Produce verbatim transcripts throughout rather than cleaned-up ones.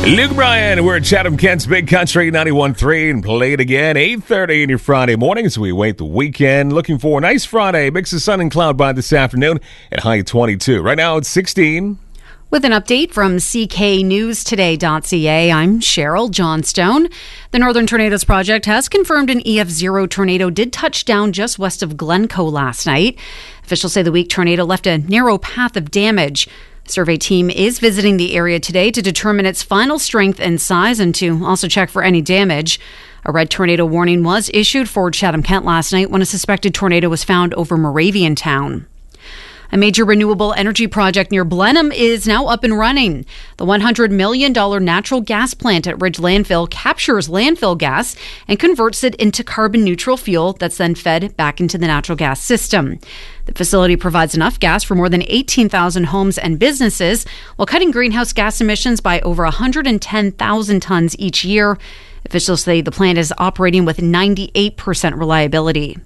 Luke Bryan, we're at Chatham Kent's Big Country ninety-one point three and play it again eight thirty in your Friday morning as we wait the weekend. Looking for a nice Friday, mix of sun and cloud by this afternoon at high twenty-two. Right now it's sixteen. With an update from C K News Today dot C A, I'm Cheryl Johnstone. The Northern Tornadoes Project has confirmed an E F zero tornado did touch down just west of Glencoe last night. Officials say the weak tornado left a narrow path of damage. The survey team is visiting the area today to determine its final strength and size and to also check for any damage. A red tornado warning was issued for Chatham Kent last night when a suspected tornado was found over Moravian Town. A major renewable energy project near Blenheim is now up and running. The one hundred million dollars natural gas plant at Ridge Landfill captures landfill gas and converts it into carbon-neutral fuel that's then fed back into the natural gas system. The facility provides enough gas for more than eighteen thousand homes and businesses while cutting greenhouse gas emissions by over one hundred ten thousand tons each year. Officials say the plant is operating with ninety-eight percent reliability.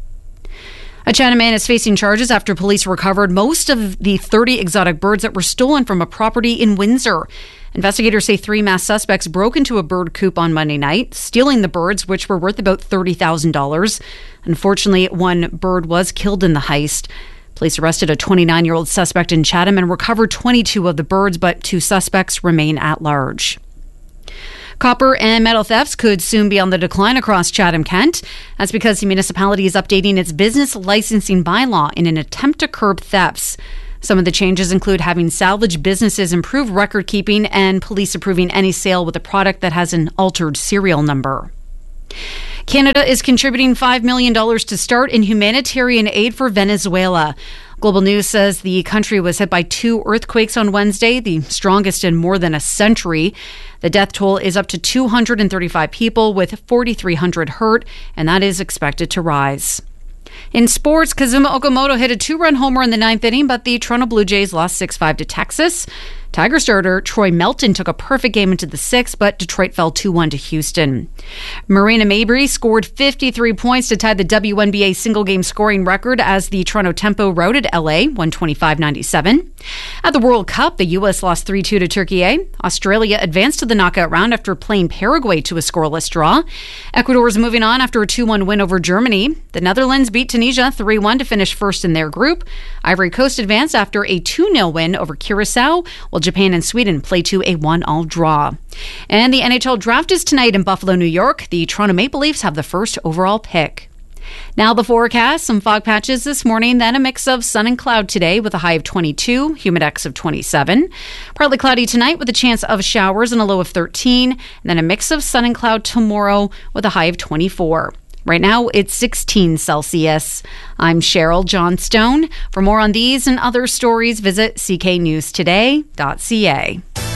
A Chatham man is facing charges after police recovered most of the thirty exotic birds that were stolen from a property in Windsor. Investigators say three masked suspects broke into a bird coop on Monday night, stealing the birds, which were worth about thirty thousand dollars. Unfortunately, one bird was killed in the heist. Police arrested a twenty-nine-year-old suspect in Chatham and recovered twenty-two of the birds, but two suspects remain at large. Copper and metal thefts could soon be on the decline across Chatham-Kent. That's because the municipality is updating its business licensing bylaw in an attempt to curb thefts. Some of the changes include having salvage businesses improve record keeping and police approving any sale with a product that has an altered serial number. Canada is contributing five million dollars to start in humanitarian aid for Venezuela. Global News says the country was hit by two earthquakes on Wednesday, the strongest in more than a century. The death toll is up to two hundred thirty-five people, with four thousand three hundred hurt, and that is expected to rise. In sports, Kazuma Okamoto hit a two-run homer in the ninth inning, but the Toronto Blue Jays lost six five to Texas. Tiger starter Troy Melton took a perfect game into the sixth, but Detroit fell two one to Houston. Marina Mabrey scored fifty-three points to tie the W N B A single-game scoring record as the Toronto Tempo routed L A one twenty-five ninety-seven. At the World Cup, the U S lost three two to Turkey. Australia advanced to the knockout round after playing Paraguay to a scoreless draw. Ecuador is moving on after a two one win over Germany. The Netherlands beat Tunisia three one to finish first in their group. Ivory Coast advanced after a two nil win over Curacao, while Japan and Sweden play to a one all draw. And the N H L draft is tonight in Buffalo, New York. The Toronto Maple Leafs have the first overall pick. Now the forecast, some fog patches this morning, then a mix of sun and cloud today with a high of twenty-two, humidex of twenty-seven. Partly cloudy tonight with a chance of showers and a low of thirteen, and then a mix of sun and cloud tomorrow with a high of twenty-four. Right now, it's sixteen Celsius. I'm Cheryl Johnstone. For more on these and other stories, visit C K News Today dot C A.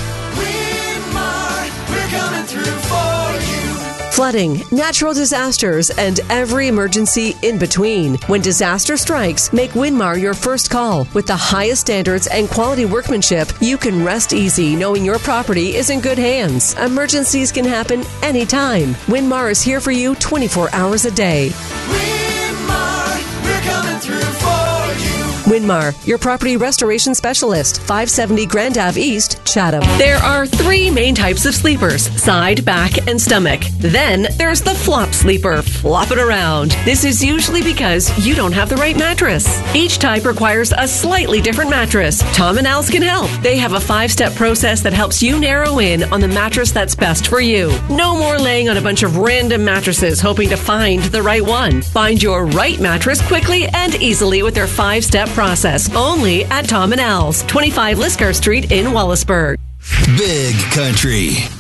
Flooding, natural disasters, and every emergency in between. When disaster strikes, make Winmar your first call. With the highest standards and quality workmanship, you can rest easy knowing your property is in good hands. Emergencies can happen anytime. Winmar is here for you twenty-four hours a day. Winmar, we're coming through for you. Winmar, your property restoration specialist, five seventy Grand Ave East, Chatham. There are three main types of sleepers: side, back, and stomach. Then there's the flop sleeper, flop it around. This is usually because you don't have the right mattress. Each type requires a slightly different mattress. Tom and Al's can help. They have a five-step process that helps you narrow in on the mattress that's best for you. No more laying on a bunch of random mattresses hoping to find the right one. Find your right mattress quickly and easily with their five-step process. Only at Tom and Al's, twenty-five Liscar Street in Wallaceburg. Big Country.